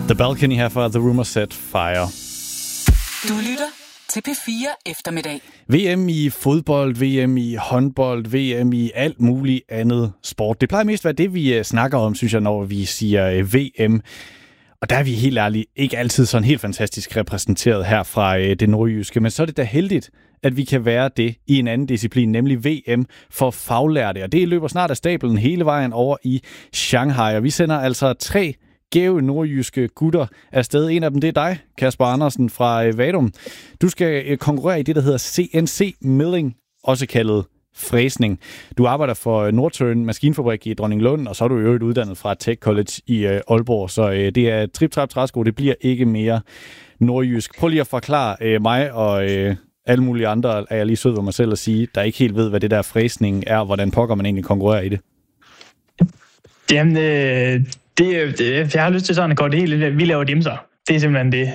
The Balcony her fra The Rumor Set Fire. Du lytter til P4 Eftermiddag. VM i fodbold, VM i håndbold, VM i alt muligt andet sport. Det plejer mest at være det, vi snakker om, synes jeg, når vi siger VM. Og der er vi helt ærligt ikke altid sådan helt fantastisk repræsenteret her fra det nordjyske. Men så er det da heldigt, at vi kan være det i en anden disciplin, nemlig VM for faglærte. Og det løber snart af stablen hele vejen over i Shanghai. Og vi sender altså 3 gæve nordjyske gutter afsted. En af dem, det er dig, Kasper Andersen fra Vadum. Du skal konkurrere i det, der hedder CNC Milling, også kaldet fræsning. Du arbejder for Nordturn Maskinfabrik i Dronninglund, og så er du i øvrigt uddannet fra Tech College i Aalborg. Så det er trip-trap træsko, det bliver ikke mere nordjysk. Prøv lige at forklare mig og alle mulige andre, er jeg lige sød ved mig selv at sige, der ikke helt ved, hvad det der fræsning er, og hvordan pokker man egentlig konkurrerer i det. Jamen, jeg har lyst til sådan at gå det hele. Vi laver dimser. Det er simpelthen det,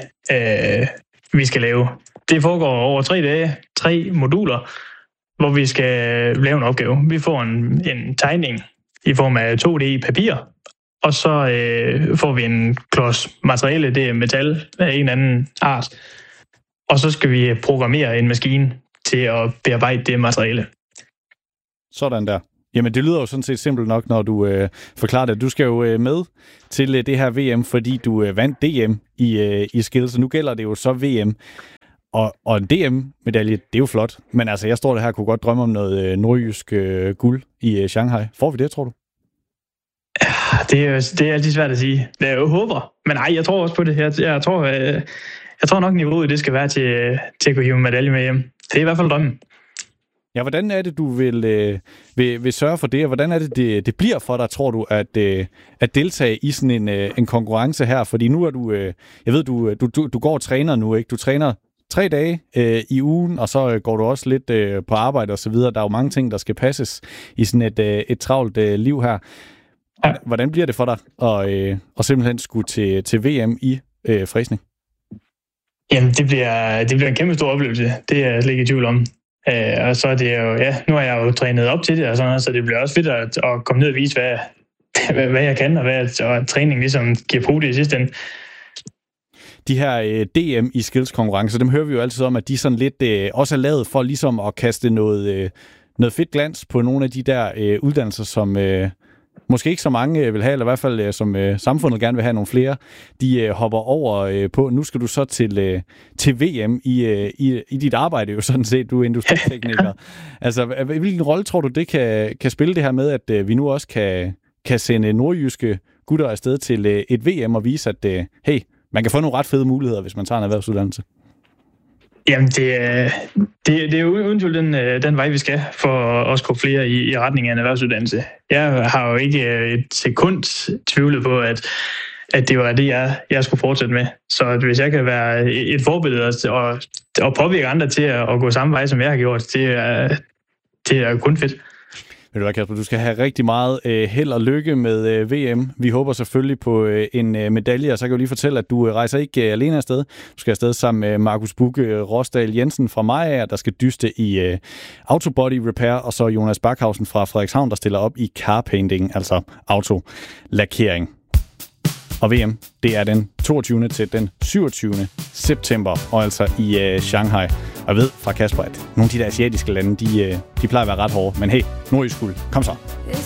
vi skal lave. Det foregår over 3 dage, 3 moduler, hvor vi skal lave en opgave. Vi får en tegning i form af 2D-papir, og så får vi en klods materiale, det er metal af en eller anden art, og så skal vi programmere en maskine til at bearbejde det materiale. Sådan der. Jamen, det lyder jo sådan set simpelt nok, når du forklarer det. Du skal jo med til det her VM, fordi du vandt DM i skill, så nu gælder det jo så VM. Og en DM-medalje, det er jo flot. Men altså, jeg står der her og kunne godt drømme om noget nordjysk guld i Shanghai. Får vi det, tror du? Det er altid svært at sige. Jeg håber. Men nej, jeg tror også på det her. Jeg tror nok, niveauet det skal være til at kunne hive en medalje med hjem. Det er i hvert fald drømmen. Ja, hvordan er det, du vil sørge for det, og hvordan er det bliver for dig, tror du, at deltage i sådan en konkurrence her? Fordi nu er du, jeg ved, du går og træner nu, ikke? Du træner 3 dage i ugen, og så går du også lidt på arbejde og så videre. Der er jo mange ting, der skal passes i sådan et travlt liv her. Ja. Hvordan bliver det for dig at simpelthen skulle til VM i fræsning? Jamen, det bliver en kæmpe stor oplevelse. Det er jeg slet ikke i tvivl om. Og så er det jo, nu har jeg jo trænet op til det, og sådan noget, så det bliver også fedt at komme ned og vise, hvad jeg kan, og træning ligesom giver på det i sidste ende. De her DM i skills-konkurrencer, dem hører vi jo altid om, at de sådan lidt også er lavet for ligesom at kaste noget fedt glans på nogle af de der uddannelser, som måske ikke så mange vil have, eller i hvert fald som samfundet gerne vil have nogle flere, de hopper over på. Nu skal du så til VM i dit arbejde jo sådan set. Du er industritekniker. Altså, hvilken rolle tror du, det kan spille det her med, at vi nu også kan sende nordjyske gutter afsted til et VM og vise, at hey, man kan få nogle ret fede muligheder, hvis man tager en erhvervsuddannelse? Jamen, det er jo uden tvivl den vej, vi skal for at også gå flere i retning af en erhvervsuddannelse. Jeg har jo ikke et sekund tvivlet på, at det var det, jeg skulle fortsætte med. Så hvis jeg kan være et forbillede og påvirke andre til at gå samme vej, som jeg har gjort, det er kun fedt. Ved du hvad, Kasper, du skal have rigtig meget held og lykke med VM. Vi håber selvfølgelig på en medalje, og så kan jeg lige fortælle, at du rejser ikke alene afsted. Du skal afsted sammen med Markus Bugge Rosdal Jensen fra Maja, der skal dyste i Autobody Repair, og så Jonas Backhausen fra Frederikshavn, der stiller op i car painting, altså autolakering. Og VM, det er den 22. til den 27. september, og altså i Shanghai. Og jeg ved fra Kasper, at nogle af de der asiatiske lande, de plejer at være ret hårde. Men hey, nordjysk guld, kom så.